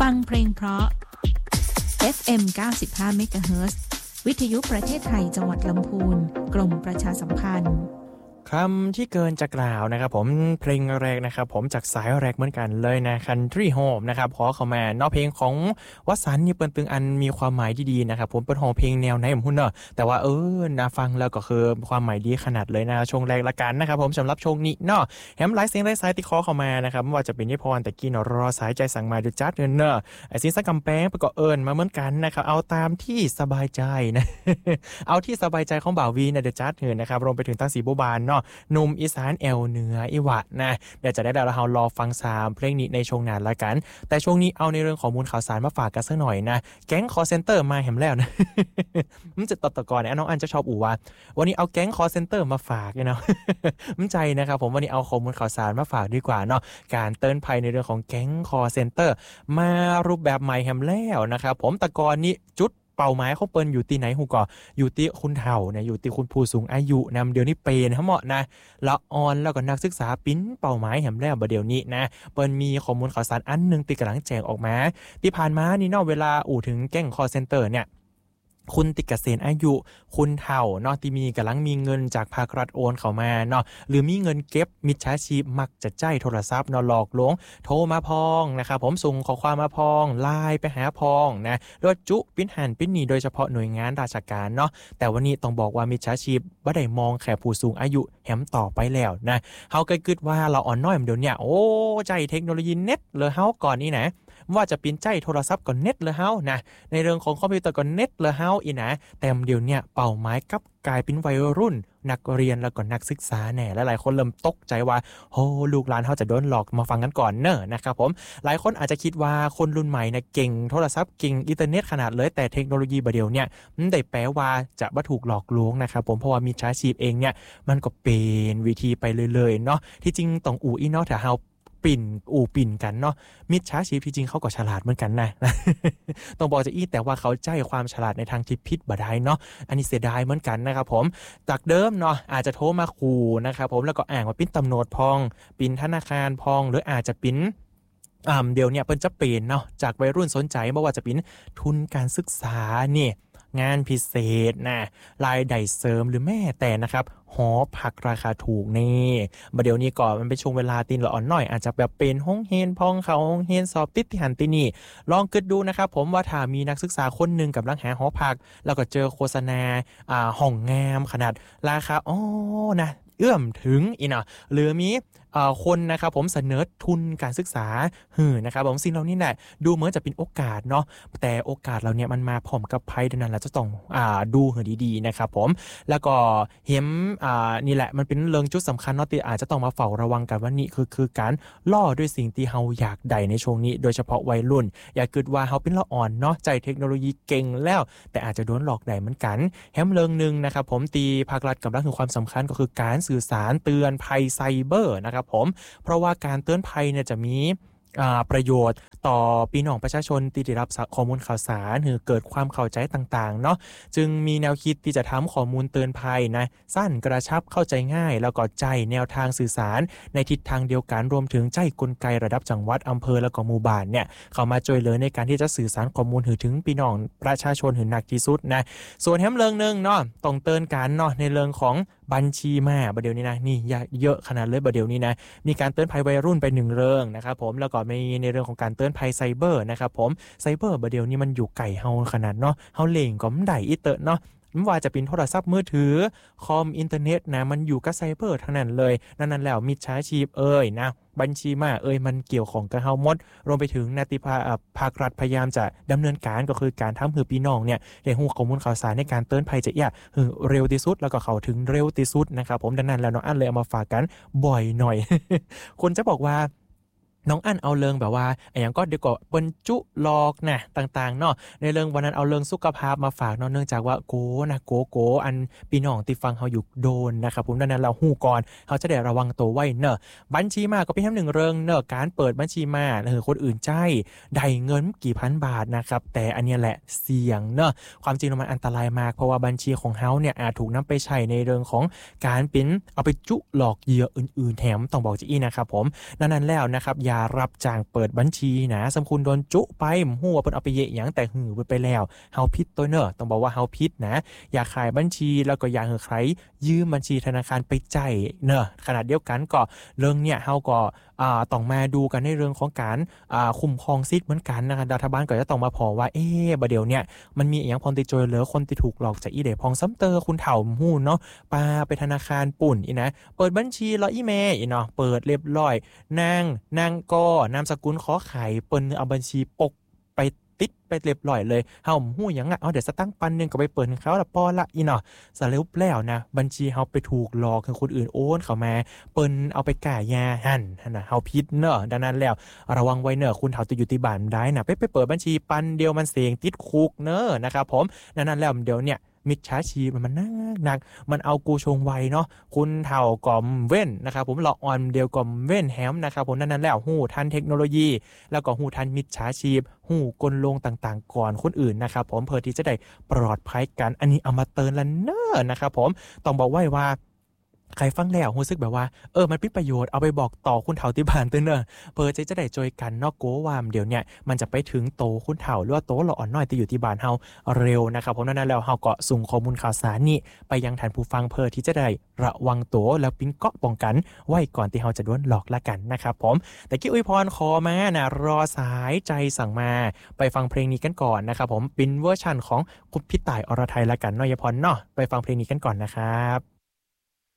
ฟังเพลงเพราะ FM 95 MHz วิทยุประเทศไทยจังหวัดลำพูนกรมประชาสัมพันธ์คำที่เกินจะกล่าวนะครับผมเพลงแรกนะครับผมจากสายแรกเหมือนกันเลยนะ Country Home นะครับขอเข้ามานอกเพลงของวสันต์นี่เปิ้นตึงอันมีความหมายดีๆนะครับผมเป็นห้องเพลงแนวไหนผมพูดเนาะแต่ว่าน่าฟังแล้วก็คือความหมายดีขนาดเลยนะช่วงแรกละกันนะครับผมสำหรับช่วงนี้เนาะแฮมไลฟ์เสียงไร้สายติขอเข้ามานะครับไม่ว่าจะเป็นนิพนธ์แต่กี้เนาะรอสายใจสั่งมาดูจัดเนาะไอ้สินสักกำแพงก็มาเหมือนกันนะครับเอาตามที่สบายใจนะ เอาที่สบายใจของบ่าววีนะเดจัดนะครับรวมไปถึงตั้งสีบัวบานเนาะหนุ่มอีสานแอวเหนืออีหวะนะเดี๋ยวจะได้เรารอฟัง3เพลงนี้ในช่วงหน้าละกันแต่ช่วงนี้เอาในเรื่องของมูลข่าวสารมาฝากกันสักหน่อยนะแก๊งคอลเซ็นเตอร์มาแหมแล้วนะ มันจะตะกอนน้องอันจะชอบอู่ว่าวันนี้เอาแก๊งคอลเซ็นเตอร์มาฝากเนาะ มันใจนะครับผมวันนี้เอาข้อมูลข่าวสารมาฝากดีกว่าเนาะการเตือนภัยในเรื่องของแก๊งคอลเซ็นเตอร์มารูปแบบใหม่แหมแล้วนะครับผมตะกอนนี้จุดเป้าหมายเขาเปิ้นอยู่ที่ไหนฮู้ก็อยู่ที่คุณเฒ่านะอยู่ที่คุณผู้สูงอายุนำเดี๋ยวนี้เป็นเหมาะนะละออนแล้วก็นักศึกษาปิ้นเป้าหมายแหมแล้วบ่เดี๋ยวนี้นะเปิ้นมีข้อมูลข่าวสารอันนึงที่กำลังแจ้งออกมาที่ผ่านมานี่เนาะเวลาถึงแก๊งคอลเซ็นเตอร์เนี่ยคุณติดเกษียณอายุคุณเฒ่าเนาะที่มีกำลังมีเงินจากภาครัฐโอนเข้ามาเนาะหรือมีเงินเก็บมิจฉาชีพมักจะใจโทรศัพท์เนาะหลอกลวงโทรมาพองนะครับผมส่งข้อความมาพองไลน์ไปหาพองนะรถจุปิ้นหันปิ้นหนีโดยเฉพาะหน่วยงานราชการเนาะแต่วันนี้ต้องบอกว่ามิจฉาชีพบ่ได้มองแค่ผู้สูงอายุแหมต่อไปแล้วนะเฮาก็คิดว่าเราอ่อนน้อยเดี๋ยวเนี้ยใจเทคโนโลยีเน็ตเลยเฮาก่อนนี้นะว่าจะปิ้นใจโทรศัพท์ก็เน็ตเลยเฮานะในเรื่องของคอมพิวเตอร์ก็เน็ตเลยเฮาอีนะแต่เดี๋ยวเนี่ยเป้าหมายกับกลายเป็นวัยรุ่นนักเรียนแล้วก็นักศึกษาแน่และหลายคนเริ่มตกใจว่าโอ้ลูกหลานเฮาจะโดนหลอกมาฟังกันก่อนเนอะนะครับผมหลายคนอาจจะคิดว่าคนรุ่นใหม่นะเก่งโทรศัพท์เก่งอินเทอร์เน็ตขนาดเลยแต่เทคโนโลยีบัดเดี๋ยวเนี่ยได้แปลว่าจะบ่ถูกหลอกลวงนะครับผมเพราะว่ามิจฉาชีพเองเนี่ยมันก็เป็นวิธีไปเลยๆเนาะที่จริงต้องอีเนาะถ้าเฮาปิ่นกันเนาะมิจฉาชีพที่จริงเขาก็ฉลาดเหมือนกันนะ ต้องบอกจะแต่ว่าเขาใจความฉลาดในทางที่ผิดบ่ได้เนาะอันนี้เสียดายเหมือนกันนะครับผมจากเดิมเนาะอาจจะโทรมาขู่นะครับผมแล้วก็อ้างว่าปิ้นตำรวจพองปิ้นธนาคารพองหรืออาจจะปิ้นเดี๋ยวเนี่ยเปิ้นจะเปลี่ยนเนาะจากวัยรุ่นสนใจบ่ว่าจะปิ้นทุนการศึกษานี่งานพิเศษนะรายได้เสริมหรือแม่แต่นะครับหอพักราคาถูกนี่บัดเดี๋ยวนี้ก่อนมันเป็นช่วงเวลาตีนละอ่อนหน่อยอาจจะแบบเป็นห้องเฮนพองเขาห้องเฮนสอบติดที่หันตินี่ลองคิดดูนะครับผมว่าถ้ามีนักศึกษาคนนึงกำลังหาหอพักแล้วก็เจอโฆษณาห้องงามขนาดราคานะเอื้อมถึงอีน่ะหรือมีคนนะครับผมเสนอทุนการศึกษานะครับผมสิ่งเหล่านี้แหละดูเหมือนจะเป็นโอกาสเนาะแต่โอกาสเราเนี่ยมันมาพร้อมกับภัยดังนั้นเราจะต้องดูให้ดีๆนะครับผมแล้วก็เห็นนี่แหละมันเป็นเรื่องจุดสำคัญเนาะที่อาจจะต้องมาเฝ้าระวังกันว่านี่คือการล่อด้วยสิ่งที่เฮาอยากได้ในช่วงนี้โดยเฉพาะวัยรุ่นอย่าคิดว่าเฮาเป็นละอ่อนเนาะใจเทคโนโลยีเก่งแล้วแต่อาจจะโดนหลอกได้เหมือนกันแฮมเรื่องนึงนะครับผมตีภาครัฐกำลังถึงความสำคัญก็คือการสื่อสารเตือนภัยไซเบอร์นะครับผมเพราะว่าการเตือนภัยเนี่ยจะมีประโยชน์ต่อพี่น้องประชาชนที่ได้รับข้อมูลข่าวสารหรือเกิดความเข้าใจต่างๆเนาะจึงมีแนวคิดที่จะทำข้อมูลเตือนภัยนะสั้นกระชับเข้าใจง่ายแล้วก็ใจแนวทางสื่อสารในทิศทางเดียวกันรวมถึงใจกลไกระดับจังหวัดอำเภอแล้วก็หมู่บ้านเนี่ยเข้ามาช่วยเหลือในการที่จะสื่อสารข้อมูลถึงพี่น้องประชาชนหนักที่สุดนะส่วนแฮมเรื่องนึงเนาะต้องเตือนกันเนาะในเรื่องของบัญชีมาบัดเดี๋ยวนี้นะนี่เยอะขนาดเลยบัดเดี๋ยวนี้นะมีการเตือนภัยวัยรุ่นไป1เรื่องนะครับผมแล้วก็มีในเรื่องของการเตือนภัยไซเบอร์นะครับผมไซเบอร์บัดเดี๋ยวนี้มันอยู่ไกลเฮาขนาดเนาะเฮาเล่งก็มันได้อีเตอะเนาะไม่ว่าจะเป็นโทรศัพท์มือถือคอมอินเทอร์เน็ตนะมันอยู่กับไซเบอร์ทั้งนั้นเลยนั่นแล้วมิจฉาชีพนะบัญชีมามันเกี่ยวของกับเฮาหมดรวมไปถึงภาครัฐพยายามจะดำเนินการก็คือการทำให้พี่น้องเนี่ยได้รู้ข้อมูลข่าวสารในการเตือนภัยจะเร็วที่สุดแล้วก็เข้าถึงเร็วที่สุดนะครับผมดังนั้นแล้วน้องอันเลยเอามาฝากกันบ่อยหน่อย คนจะบอกว่าน้องอั้นเอาเรื่องแบบว่าอย่างก็เดี๋ยวก็บรรจุหลอกนะต่างๆเนาะในเรื่องวันนั้นเอาเรื่องสุขภาพมาฝากเนาะเนื่องจากว่าโกอันพี่น้องที่ฟังเฮาอยู่โดนนะครับผมดังนั้นเราฮู้ก่อนเฮาจะได้ระวังตัวไว้เนอะบัญชีมาก็เป็นแค่1เรื่องเนอะการเปิดบัญชีมาคนอื่นใจได้เงินกี่พันบาทนะครับแต่อันนี้แหละเสี่ยงเนอะความจริงมันอันตรายมากเพราะว่าบัญชีของเฮาเนี่ยอาจถูกนำไปใช้ในเรื่องของการเป็นเอาไปจุหลอกเหยื่ออื่นๆแถมต้องบอกจะนะครับผมนั้นแล้วนะครับอย่าอย่ารับจ้างเปิดบัญชีนะสมคุณโดนจุไปหัวเพิ่นเอาไปเยะหยังแต่หือไปแล้วเฮาผิดตัวเนอะต้องบอกว่าเฮาผิดนะอย่าขายบัญชีแล้วก็อย่าให้ใครยืมบัญชีธนาคารไปจ่ายเนอะขณะเดียวกันก็เรื่องเนี่ยเฮาก็ต้องมาดูกันในเรื่องของการคุ้มครองสิทธิ์เหมือนกันนะครับรัฐบาลก็จะต้องมาพอว่าบัดเดี๋ยวเนี่ยมันมีอย่างพรติโจยเหลือคนที่ถูกหลอกจากอีเดพองซ้ำเตอคุณเฒ่าหู้เนาะปาไปธนาคารปุ่นอีนะเปิดบัญชีรออีเมลอีเนาะเปิดเรียบร้อยนางก็นามสกุลขอไข่เปิ้นเอาบัญชีปกไปติดไปเรียบร้อยเลยเฮาหู้หยังอ่ะเอาเดี๋ยวสตั้งปันนึงก็ไปเปิดให้เขาละพอละอีเนาะสรุปแล้วนะบัญชีเฮาไปถูกหลอกคือคนอื่นโอนเข้ามาเปิ้นเอาไปก่ายาหั่นน่ะเฮาผิดเนาะดังนั้นแล้วระวังไว้เนาะคุณเฒ่าจะอยู่ที่บ้านได้นะไปเปิดบัญชีปันเดียวมันเสี่ยงติดคุกเนาะนะครับผมดังนั้นแล้วเดี๋ยวเนี่ยมิจฉาชีพมันนักมันเอากูชงไวเนาะคุณเฒ่าก่อมเว้นนะครับผมละอ่อนเดียวก่อมเว้นแฮมนะครับผมนั้นแล้วฮู้ทันเทคโนโลยีแล้วก็ฮู้ทันมิจฉาชีพฮู้กลลงต่างๆก่อนคนอื่นนะครับผมเพื่อที่จะได้ปลอดภัยกันอันนี้เอามาเตือนแล้วเน้อนะครับผมต้องบอกไว้ว่าใครฟังแล้วรู้สึกแบบว่ามันเป็นประโยชน์เอาไปบอกต่อคุณเฒ่าที่บ้านเตือนเนอะเพื่อจะได้จอยกันเนาะโกวามเดี๋ยวเนี่ยมันจะไปถึงโตคุณเฒ่าหรือว่าโตละอ่อนน้อยที่อยู่ที่บ้านเฮาเร็วนะครับผมนั้นแล้วเฮาก็ส่งข้อมูลข่าวสารนี้ไปยังท่านผู้ฟังเพื่อที่จะได้ระวังตัวแล้วปิ้นเกาะป้องกันไว้ก่อนที่เฮาจะโดนหลอกละกันนะครับผมแต่กี้อวยพรขอมานะรอสายใจสั่งมาไปฟังเพลงนี้กันก่อนนะครับผมเป็นเวอร์ชั่นของคุณพี่ต่ายอรไทยละกันเนาะยายพรเนาะไปฟังเพลงนี้กันก่อนนะครับ